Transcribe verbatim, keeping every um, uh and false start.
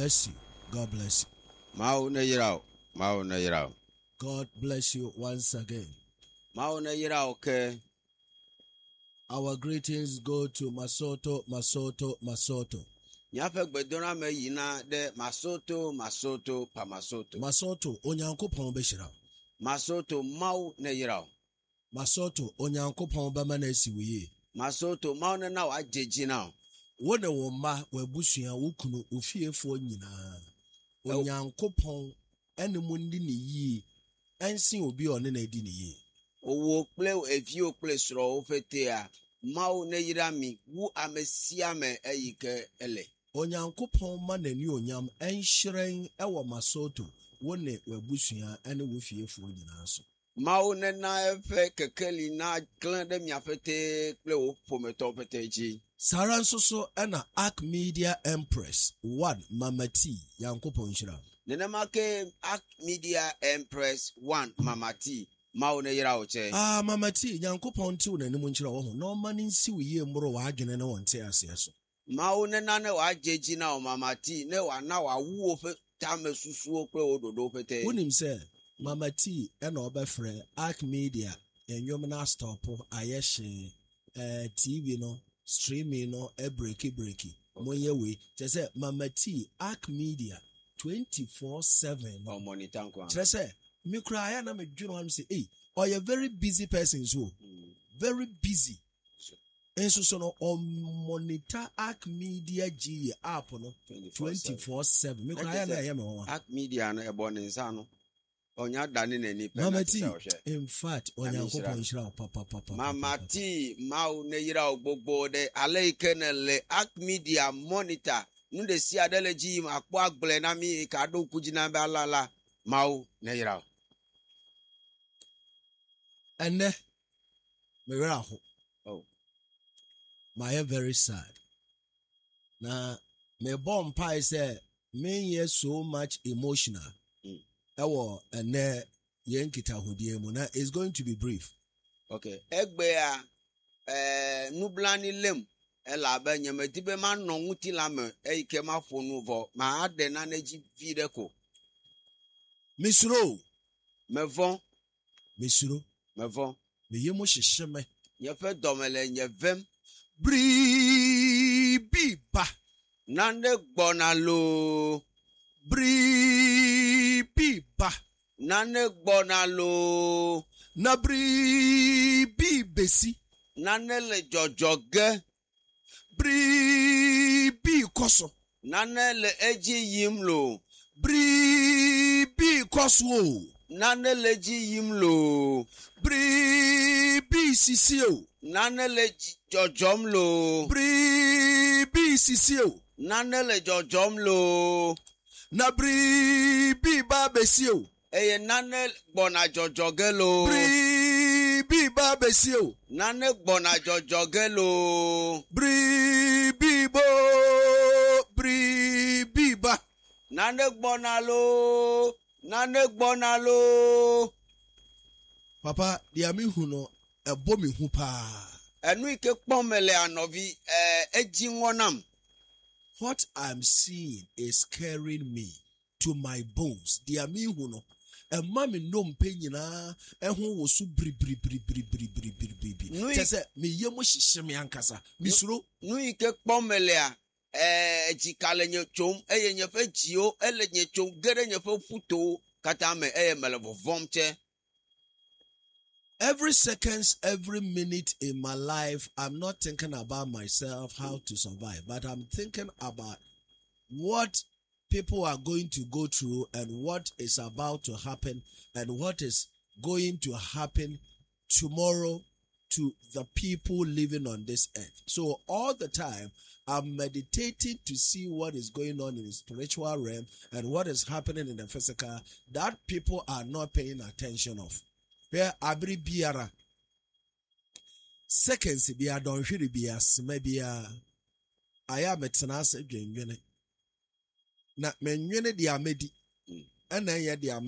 bless you. God bless you. Mau na yirao. Mau na yirao. God bless you once again. Mau na yirao ke. Our greetings go to Masoto, Masoto, Masoto. Nyafe gbedona me yina de Masoto, Masoto, pa Masoto. Masoto, onyankopon beshira. Masoto mau na yirao. Masoto, onyankopon bama na esiwiye. Masoto mau na na wajeji na. Wone wo ma wabusua wukunu ofiefo nyina. Onyankopon ene mu ndi ne yi. Ensin obi one na di ne yi. Owo ple evi o ple sro ofete a mau na yira mi wu amesia me eyike ele. Onyankopon ma nani onyam enhyeren ewo Masoto wone wabusua ene wofiefo nyina so. Mau na na efe kekeli na clan de mi afete ple o pometo pete ji. Sara nso so ena Ark Media Empress one Mama T Yankopon hira. Nene make Ark Media Empress one Mama T mau na yira oche. Ah Mama T Yankopon ti una nimu nchira wo ho no ma ni nsi wiye mboro wa adwene ne wonte ase so. Mau na na ne wa jeji na o Mama T ne wa na wa wu ofe tame susuo pe ododo pete. Unim se Mama T ena obefre Ark Media enwom na stop ayehye eh T V no streaming no e breaki breaki monye we say Mama T Ark Media twenty-four seven o monitor kwa say me cry ya na me dwuno am say eh or you very busy person so mm. very busy and so so no on monitor Ark Media G app no twenty-four seven me cry ya na ya me ho Ark Media na e born insano onya dani na ni pe Mama T in fact onya nkopon hira papa papa Mama T mau ne yira ogbogbo de aleike na le Ark Media monitor nu de si adele ji akpo agble na mi ka do kujina ba lala mau ne yira ene me wera ho oh my very sad na me bomb pie say me here so much emotional mm. Ewo ene yenkita hodie mu na is going to be brief. Okay. Egbe a eh nublani lem ela ba nyamati be ma no nguti la me e ke ma fonu vo ma ade na na ji vide ko. Misro Mevon, misro mevon. me yemo hyehye me. Ye fe domele nye vem Bri bi ba nande gbona lo. Bri bi ba Nane gbona lo. na bri bi besi Nane le jojoge. bri bi koso Nane le eji yim lo. bri bi koso Nane le ji yim lo. bri bi sisio Nane le jojom lo. bri bi sisio Nane le jojom lo. na bri bi ba besio Eye nane gbona jojoge lo. bri bi ba besio Nane gbona jojoge lo. bri bi bo bri bi ba Nane gbona lo. Nane gbona lo. papa dia mi hu no ebo mi hu pa. Enu ike pomele anovi eh eji ngonam. What I'm seeing is scaring me to my bones. Dia mi hu no e ma me no mpe nyina e ho wo su bri bri bri bri bri bri bri bri. Tese me yemo hyehye me ankasa. Misuro Nu ike pomele a eh eji kale nye chom eye nye fe jio ele nye chom gere nye fe futo kata me eye mele vomche. every seconds, every minute in my life, I'm not thinking about myself, how to survive, but I'm thinking about what people are going to go through and what is about to happen and what is going to happen tomorrow to the people living on this earth. So all the time, I'm meditating to see what is going on in the spiritual realm and what is happening in the physical that people are not paying attention of. Where abri biara seconds biya don hwiri biya sema biya aya metena ase dwenwene na menwene dia medi ena ye dia